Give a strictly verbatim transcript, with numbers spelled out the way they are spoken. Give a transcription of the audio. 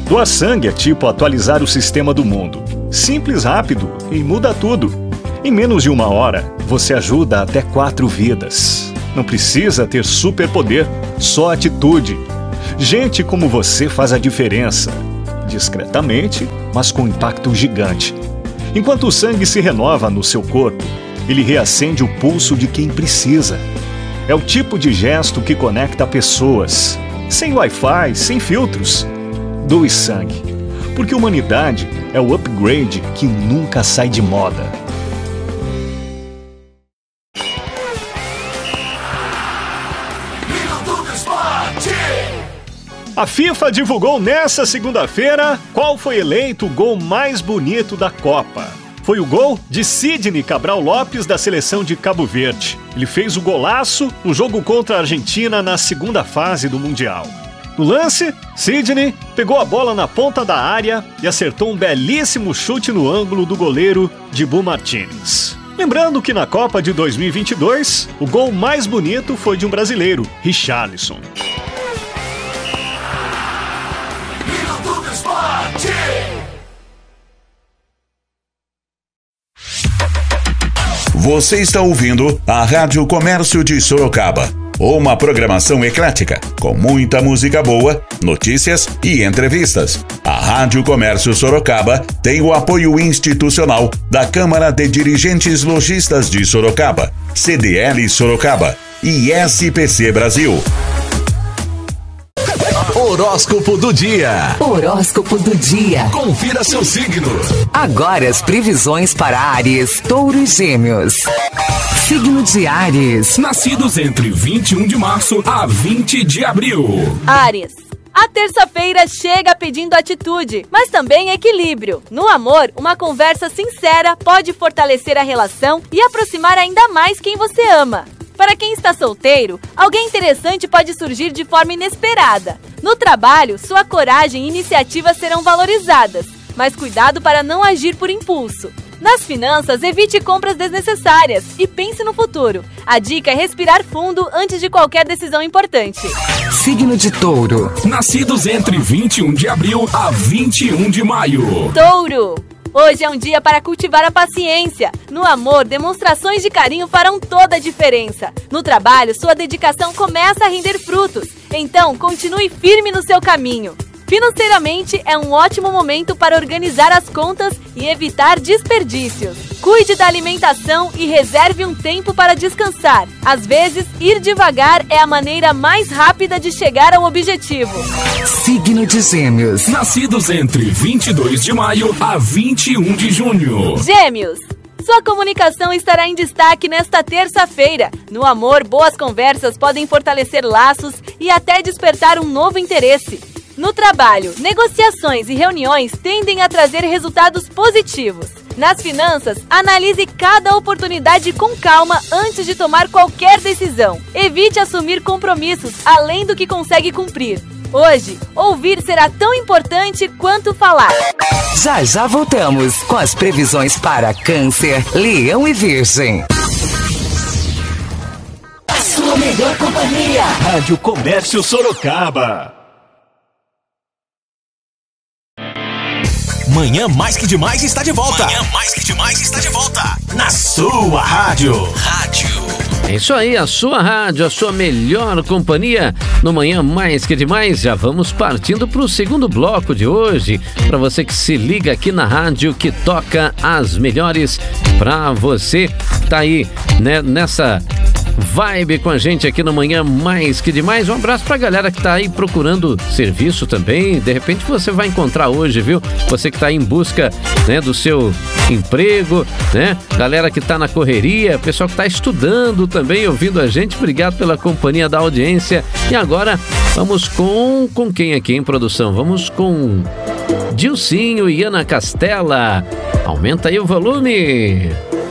Doar sangue é tipo atualizar o sistema do mundo. Simples, rápido e muda tudo. Em menos de uma hora, você ajuda até quatro vidas. Não precisa ter superpoder, só atitude. Gente como você faz a diferença. Discretamente, mas com impacto gigante. Enquanto o sangue se renova no seu corpo, ele reacende o pulso de quem precisa. É o tipo de gesto que conecta pessoas. Sem Wi-Fi, sem filtros. Doe sangue, porque humanidade é o upgrade que nunca sai de moda. A FIFA divulgou nesta segunda-feira qual foi eleito o gol mais bonito da Copa. Foi o gol de Sidney Cabral Lopes, da seleção de Cabo Verde. Ele fez o golaço no jogo contra a Argentina na segunda fase do Mundial. No lance, Sidney pegou a bola na ponta da área e acertou um belíssimo chute no ângulo do goleiro Dibu Martínez. Lembrando que na Copa de dois mil e vinte e dois, o gol mais bonito foi de um brasileiro, Richarlison. Você está ouvindo a Rádio Comércio de Sorocaba. Uma programação eclética, com muita música boa, notícias e entrevistas. A Rádio Comércio Sorocaba tem o apoio institucional da Câmara de Dirigentes Lojistas de Sorocaba, C D L Sorocaba e S P C Brasil. Horóscopo do dia. Horóscopo do dia. Confira seu signo. Agora as previsões para Áries, Touro e Gêmeos. Signo de Áries. Nascidos entre vinte e um de março a vinte de abril. Áries. A terça-feira chega pedindo atitude, mas também equilíbrio. No amor, uma conversa sincera pode fortalecer a relação e aproximar ainda mais quem você ama. Para quem está solteiro, alguém interessante pode surgir de forma inesperada. No trabalho, sua coragem e iniciativa serão valorizadas, mas cuidado para não agir por impulso. Nas finanças, evite compras desnecessárias e pense no futuro. A dica é respirar fundo antes de qualquer decisão importante. Signo de Touro. Nascidos entre vinte e um de abril a vinte e um de maio. Touro. Hoje é um dia para cultivar a paciência. No amor, demonstrações de carinho farão toda a diferença. No trabalho, sua dedicação começa a render frutos. Então, continue firme no seu caminho. Financeiramente, é um ótimo momento para organizar as contas e evitar desperdícios. Cuide da alimentação e reserve um tempo para descansar. Às vezes, ir devagar é a maneira mais rápida de chegar ao objetivo. Signo de Gêmeos. Nascidos entre vinte e dois de maio a vinte e um de junho. Gêmeos. Sua comunicação estará em destaque nesta terça-feira. No amor, boas conversas podem fortalecer laços e até despertar um novo interesse. No trabalho, negociações e reuniões tendem a trazer resultados positivos. Nas finanças, analise cada oportunidade com calma antes de tomar qualquer decisão. Evite assumir compromissos além do que consegue cumprir. Hoje, ouvir será tão importante quanto falar. Já já voltamos com as previsões para Câncer, Leão e Virgem. A sua melhor companhia. Rádio Comércio Sorocaba. Manhã Mais Que Demais está de volta. Manhã Mais Que Demais está de volta. Na sua rádio. Rádio. É isso aí, a sua rádio, a sua melhor companhia. No Manhã Mais Que Demais, já vamos partindo para o segundo bloco de hoje. Para você que se liga aqui na rádio, que toca as melhores para você. Tá aí, né, nessa vibe com a gente aqui no Manhã Mais Que Demais. Um abraço pra galera que tá aí procurando serviço também. De repente você vai encontrar hoje, viu? Você que tá aí em busca, né, do seu emprego, né? Galera que tá na correria, pessoal que tá estudando também, ouvindo a gente. Obrigado pela companhia da audiência. E agora vamos com, com quem aqui em produção? Vamos com Dilcinho e Ana Castela. Aumenta aí o volume.